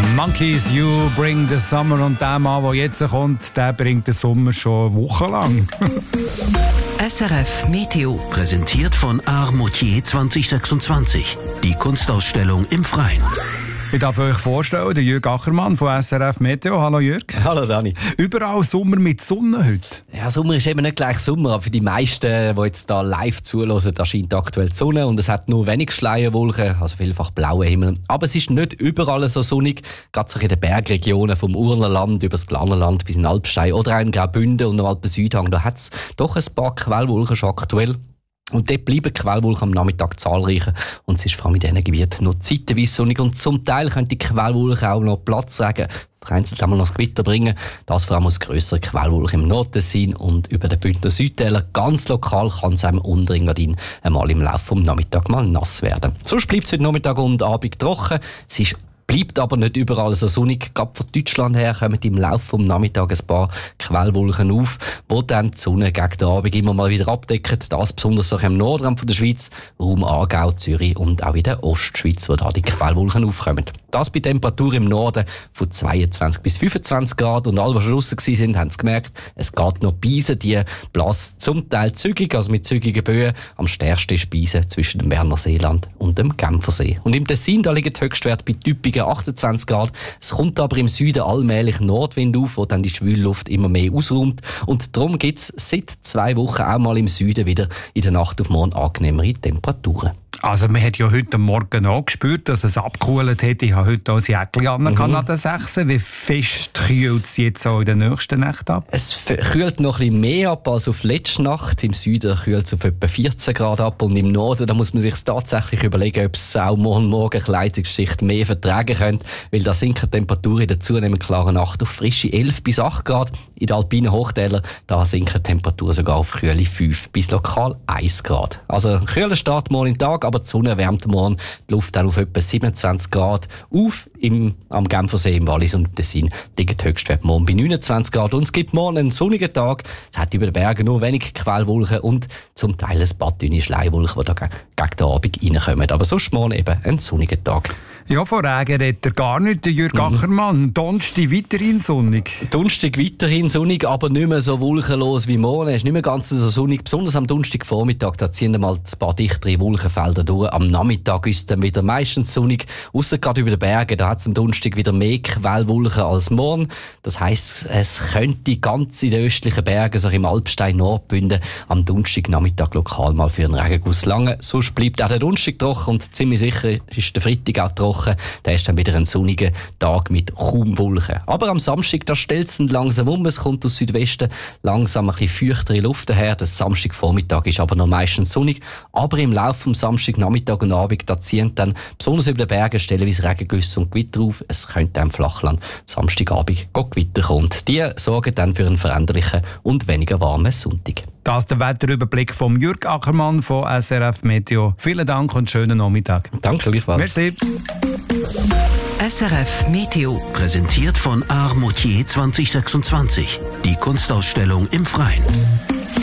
Monkeys, You Bring the Summer. Und der Mann, der jetzt kommt, der bringt den Sommer schon wochenlang. SRF Meteo. Präsentiert von Art Moutier 2026. Die Kunstausstellung im Freien. Ich darf euch vorstellen, der Jürg Achermann von SRF Meteo. Hallo Jürg. Hallo Dani. Überall Sommer mit Sonne heute. Ja, Sommer ist eben nicht gleich Sommer, aber für die meisten, die jetzt da live zuhören, da scheint aktuell die Sonne und es hat nur wenig Schleierwolken, also vielfach blauer Himmel. Aber es ist nicht überall so sonnig, gerade so in den Bergregionen vom Urnerland über das Glarnerland bis in Alpstein oder auch in Graubünden und im Alpen-Südhang. Da hat es doch ein paar Quellwolken schon aktuell. Und dort bleiben die Quellwolken am Nachmittag zahlreicher. Und es ist vor allem in diesen Gebieten noch zeitweise sonnig. Und zum Teil können die Quellwolken auch noch Platzregen vereinzelt einmal noch das Gewitter bringen. Das vor allem aus grösseren Quellwolken im Nordtessin und über den Bündner Südtäler. Ganz lokal kann es einem unter Engadin einmal im Laufe des Nachmittags mal nass werden. Sonst bleibt es heute Nachmittag und Abend trocken. Es ist bleibt aber nicht überall so sonnig. Gerade von Deutschland her kommen im Laufe des Nachmittags ein paar Quellwolken auf, die dann die Sonne gegen den Abend immer mal wieder abdecken. Das besonders auch im Nordrand der Schweiz, Raum Aargau, Zürich und auch in der Ostschweiz, wo da die Quellwolken aufkommen. Das bei Temperaturen im Norden von 22 bis 25 Grad. Und alle, die schon draussen waren, haben es gemerkt, es geht noch Beisen. Die blasen zum Teil zügig, also mit zügigen Böen. Am stärksten ist Beisen zwischen dem Berner Seeland und dem Genfersee. Und im Tessin, da liegen die Höchstwerte bei typischen 28 Grad. Es kommt aber im Süden allmählich Nordwind auf, wo dann die Schwülluft immer mehr ausräumt. Und darum gibt es seit 2 Wochen auch mal im Süden wieder in der Nacht auf morgen angenehmere Temperaturen. Also man hat ja heute Morgen auch gespürt, dass es abgekühlt hat. Ich habe heute auch ein Jäckchen an den 6. Wie fest kühlt es jetzt auch in der nächsten Nacht ab? Es kühlt noch ein bisschen mehr ab als auf letzte Nacht. Im Süden kühlt es auf etwa 14 Grad ab und im Norden, da muss man sich tatsächlich überlegen, ob es auch morgen Kleidungsschicht mehr vertragen könnte, weil da sinken die Temperaturen in der zunehmend klaren Nacht auf frische 11 bis 8 Grad. In den alpinen Hochtälern, da sinken die Temperaturen sogar auf kühle 5 bis lokal 1 Grad. Also ein kühler Start morgen Tag, aber die Sonne wärmt morgen die Luft dann auf etwa 27 Grad auf. Am Genfersee, im Wallis und im Tessin liegen die Höchstwerte morgen bei 29 Grad. Und es gibt morgen einen sonnigen Tag. Es hat über den Bergen nur wenig Quellwolken und zum Teil ein paar dünne Schleiwolken, die da gegen den Abend reinkommen. Aber sonst morgen eben ein sonniger Tag. Ja, von Regen redet er gar nicht, der Jürg Achermann. Donnerstag weiterhin sonnig. Donnerstag weiterhin sonnig, aber nicht mehr so wolkenlos wie morgen. Es ist nicht mehr ganz so sonnig. Besonders am Donnerstagvormittag, da ziehen mal ein paar dichtere Wolkenfelder durch. Am Nachmittag ist es dann wieder meistens sonnig. Ausser gerade über den Bergen, da hat es am Donnerstag wieder mehr Quellwolken als morgen. Das heisst, es könnte ganz in den östlichen Bergen, so im Alpstein, Nordbünden, am Donnerstagnachmittag lokal mal für einen Regenguss lange. Sonst bleibt auch der Donnerstag trocken und ziemlich sicher ist der Freitag auch trocken. Da ist dann wieder ein sonniger Tag mit kaum Wolken. Aber am Samstag, da stellt es langsam um. Es kommt aus Südwesten langsam ein bisschen feuchtere Luft daher. Der Samstagvormittag ist aber noch meistens sonnig. Aber im Laufe des Samstagnachmittag und Abend, da ziehen dann besonders über den Bergen stellenweise Regengüsse und Gewitter auf. Es könnte im Flachland Samstagabend Gewitter kommen. Und die sorgen dann für einen veränderlichen und weniger warmen Sonntag. Das ist der Wetterüberblick von Jürg Achermann von SRF Meteo. Vielen Dank und schönen Nachmittag. Danke, gleichfalls. Merci. SRF Meteo. Präsentiert von Art Moutier 2026. Die Kunstausstellung im Freien.